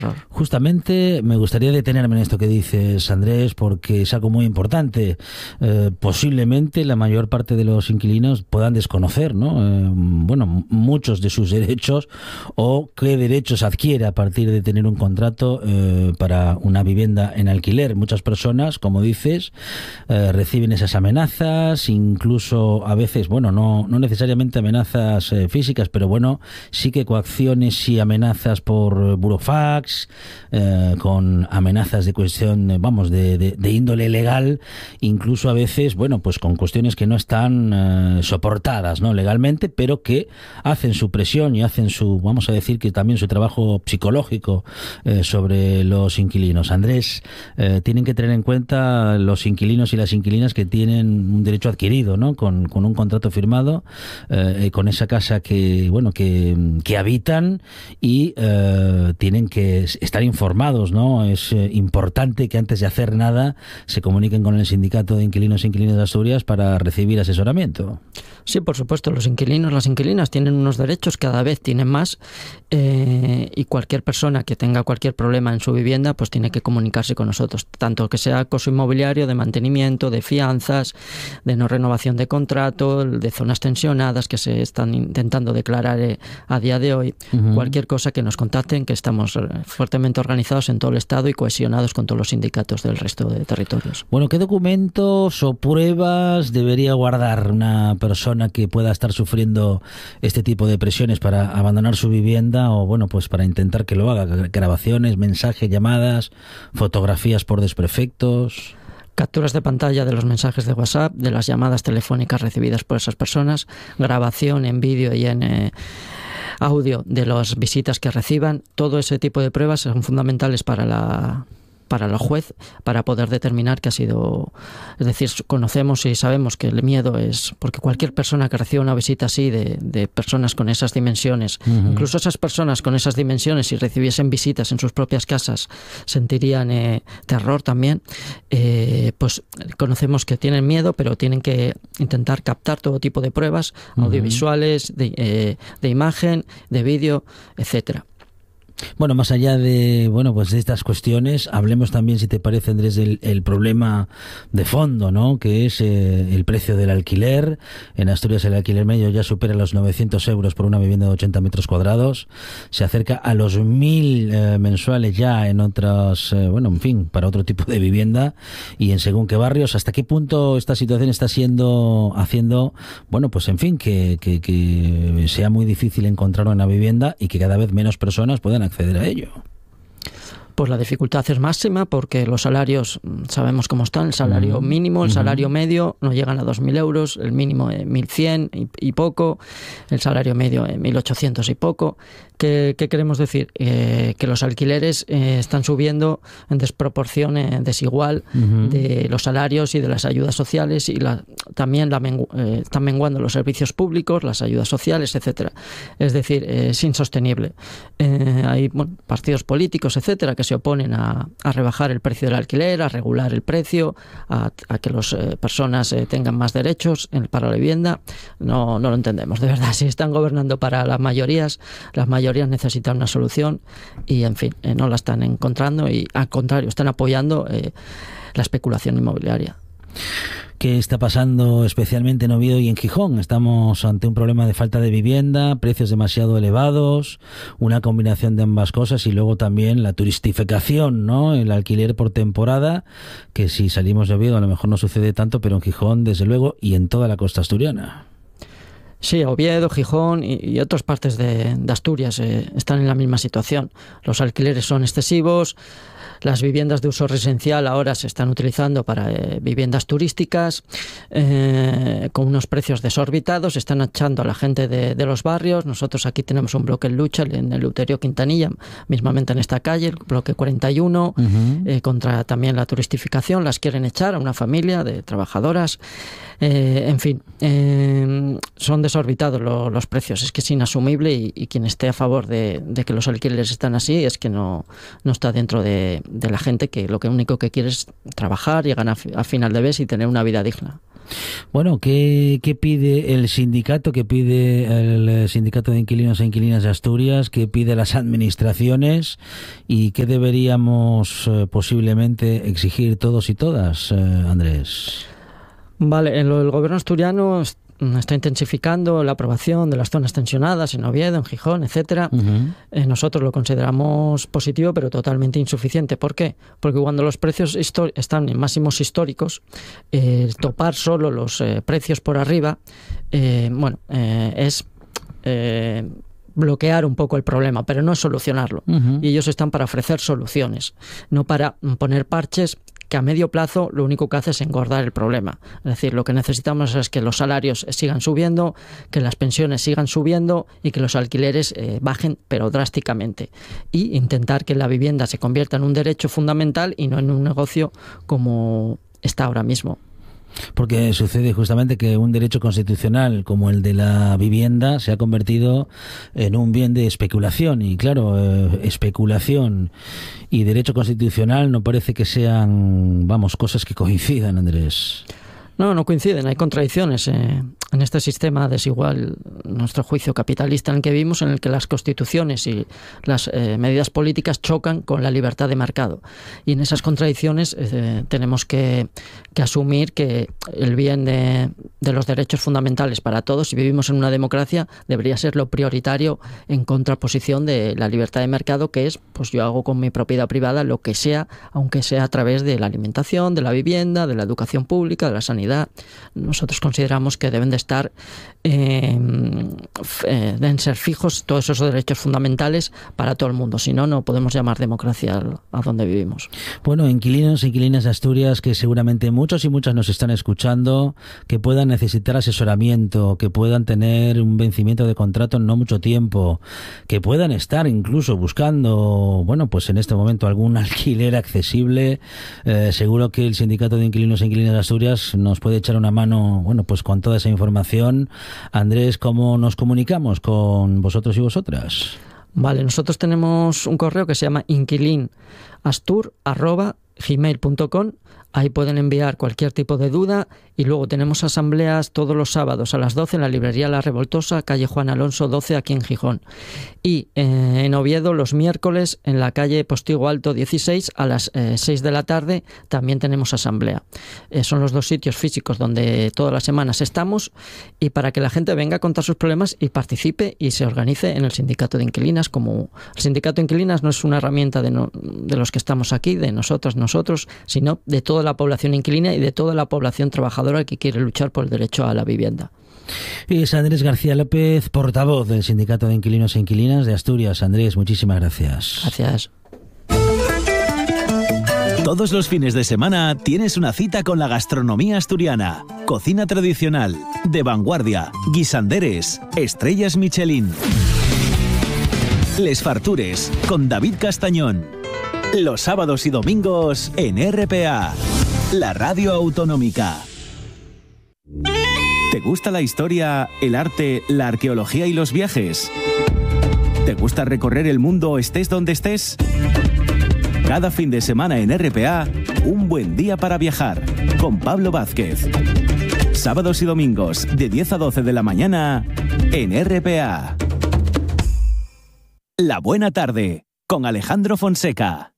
Justamente me gustaría detenerme en esto que dices, Andrés, porque es algo muy importante. Posiblemente la mayor parte de los inquilinos puedan desconocer, ¿no? Muchos de sus derechos o qué derechos adquiere a partir de tener un contrato para una vivienda en alquiler. Muchas personas, como dices, reciben esas amenazas, incluso a veces, no necesariamente amenazas físicas, pero sí que coacciones y amenazas por burofax, con amenazas de cuestión, de índole legal, incluso a veces, con cuestiones que no están soportadas, ¿no?, legalmente, pero que hacen su presión y hacen vamos a decir que también su trabajo psicológico sobre los inquilinos. Andrés, tienen que tener en cuenta los inquilinos y las inquilinas que tienen un derecho adquirido, ¿no?, con un contrato firmado, con esa casa que habitan, y tienen que estar informados, ¿no? Es importante que antes de hacer nada se comuniquen con el Sindicato de Inquilinos e Inquilinas de Asturias para recibir asesoramiento. Sí, por supuesto, los inquilinos, las inquilinas tienen unos derechos, cada vez tienen más, y cualquier persona que tenga cualquier problema en su vivienda pues tiene que comunicarse con nosotros, tanto que sea acoso inmobiliario, de mantenimiento, de fianzas, de no renovación de contrato, de zonas tensionadas que se están intentando declarar a día de hoy. Cualquier cosa que nos contacten, que estamos fuertemente organizados en todo el Estado y cohesionados con todos los sindicatos del resto de territorios. ¿Qué documentos o pruebas debería guardar una persona que pueda estar sufriendo este tipo de presiones para abandonar su vivienda o, para intentar que lo haga? Grabaciones, mensajes, llamadas, fotografías por desperfectos. Capturas de pantalla de los mensajes de WhatsApp, de las llamadas telefónicas recibidas por esas personas, grabación en vídeo y en audio de las visitas que reciban. Todo ese tipo de pruebas son fundamentales para el juez, para poder determinar que ha sido, es decir, conocemos y sabemos que el miedo es, porque cualquier persona que reciba una visita así de personas con esas dimensiones, incluso esas personas con esas dimensiones, si recibiesen visitas en sus propias casas, sentirían terror también, pues conocemos que tienen miedo, pero tienen que intentar captar todo tipo de pruebas audiovisuales, de imagen, de vídeo, etcétera. Más allá de de estas cuestiones, hablemos también, si te parece, Andrés, del problema de fondo, ¿no?, que es el precio del alquiler. En Asturias el alquiler medio ya supera los 900 euros por una vivienda de 80 metros cuadrados, se acerca a los 1.000 mensuales ya en otras, para otro tipo de vivienda y en según qué barrios. ¿Hasta qué punto esta situación está haciendo, que sea muy difícil encontrar una vivienda y que cada vez menos personas puedan acceder a ello? Pues la dificultad es máxima porque los salarios, sabemos cómo están, el salario mínimo, el salario medio no llegan a 2.000 euros, el mínimo 1.100 y poco, el salario medio 1.800 y poco. ¿Qué queremos decir? Que los alquileres están subiendo en desproporción desigual de los salarios y de las ayudas sociales, y también están menguando los servicios públicos, las ayudas sociales, etcétera. Es decir, es insostenible. Hay partidos políticos, etcétera, que se oponen a rebajar el precio del alquiler, a regular el precio, a que las personas tengan más derechos para la vivienda. No lo entendemos, de verdad. Si están gobernando para las mayorías necesitan una solución y, en fin, no la están encontrando y, al contrario, están apoyando la especulación inmobiliaria. ¿Qué está pasando especialmente en Oviedo y en Gijón? Estamos ante un problema de falta de vivienda, precios demasiado elevados, una combinación de ambas cosas, y luego también la turistificación, ¿no?, el alquiler por temporada, que si salimos de Oviedo a lo mejor no sucede tanto, pero en Gijón desde luego y en toda la costa asturiana. Sí, Oviedo, Gijón y otras partes de Asturias están en la misma situación. Los alquileres son excesivos. Las viviendas de uso residencial ahora se están utilizando para viviendas turísticas, con unos precios desorbitados. Están echando a la gente de los barrios. Nosotros aquí tenemos un bloque en lucha en el Eleuterio Quintanilla, mismamente en esta calle, el bloque 41, contra también la turistificación. Las quieren echar a una familia de trabajadoras. En fin, son desorbitados los precios. Es que es inasumible, y quien esté a favor de que los alquileres están así es que no está dentro de la gente, que lo único que quiere es trabajar, llegar a final de mes y tener una vida digna. Bueno, ¿qué pide el sindicato? ¿Qué pide el Sindicato de Inquilinos e Inquilinas de Asturias? ¿Qué pide las administraciones? ¿Y qué deberíamos posiblemente exigir todos y todas, Andrés? Vale, el gobierno asturiano está intensificando la aprobación de las zonas tensionadas en Oviedo, en Gijón, etcétera. Nosotros lo consideramos positivo, pero totalmente insuficiente. ¿Por qué? Porque cuando los precios están en máximos históricos, topar solo los precios por arriba, es bloquear un poco el problema, pero no es solucionarlo. Y ellos están para ofrecer soluciones, no para poner parches que a medio plazo lo único que hace es engordar el problema. Es decir, lo que necesitamos es que los salarios sigan subiendo, que las pensiones sigan subiendo y que los alquileres bajen, pero drásticamente. Y intentar que la vivienda se convierta en un derecho fundamental y no en un negocio como está ahora mismo. Porque sucede justamente que un derecho constitucional como el de la vivienda se ha convertido en un bien de especulación y claro, especulación y derecho constitucional no parece que sean, cosas que coincidan, Andrés. No coinciden, hay contradicciones en este sistema desigual, nuestro juicio capitalista en el que vivimos, en el que las constituciones y las medidas políticas chocan con la libertad de mercado. Y en esas contradicciones tenemos que asumir que el bien de los derechos fundamentales para todos, si vivimos en una democracia, debería ser lo prioritario en contraposición de la libertad de mercado, que es, pues yo hago con mi propiedad privada lo que sea, aunque sea a través de la alimentación, de la vivienda, de la educación pública, de la sanidad. Nosotros consideramos que deben de estar deben ser fijos todos esos derechos fundamentales para todo el mundo, si no, no podemos llamar democracia a donde vivimos. Bueno, inquilinos e inquilinas de Asturias, que seguramente muchos y muchas nos están escuchando, que puedan necesitar asesoramiento, que puedan tener un vencimiento de contrato en no mucho tiempo, que puedan estar incluso buscando, pues en este momento algún alquiler accesible, seguro que el Sindicato de Inquilinos e Inquilinas de Asturias nos puede echar una mano, con toda esa información. Andrés, ¿cómo nos comunicamos con vosotros y vosotras? Vale, nosotros tenemos un correo que se llama inquilinastur@gmail.com. Ahí pueden enviar cualquier tipo de duda y luego tenemos asambleas todos los sábados a las 12 en la librería La Revoltosa, calle Juan Alonso 12, aquí en Gijón. Y en Oviedo los miércoles en la calle Postigo Alto 16 a las 6 de la tarde también tenemos asamblea. Son los dos sitios físicos donde todas las semanas estamos y para que la gente venga a contar sus problemas y participe y se organice en el sindicato de inquilinas. Como el sindicato de inquilinas no es una herramienta de los que estamos aquí, de nosotros, sino de toda la población inquilina y de toda la población trabajadora que quiere luchar por el derecho a la vivienda. Es Andrés García López, portavoz del Sindicato de Inquilinos e Inquilinas de Asturias. Andrés, muchísimas gracias. Gracias. Todos los fines de semana tienes una cita con la gastronomía asturiana. Cocina tradicional, de vanguardia, guisanderes, estrellas Michelin. Les Fartures, con David Castañón. Los sábados y domingos en RPA, la radio autonómica. ¿Te gusta la historia, el arte, la arqueología y los viajes? ¿Te gusta recorrer el mundo estés donde estés? Cada fin de semana en RPA, un buen día para viajar, con Pablo Vázquez. Sábados y domingos, de 10 a 12 de la mañana, en RPA. La Buena Tarde, con Alejandro Fonseca.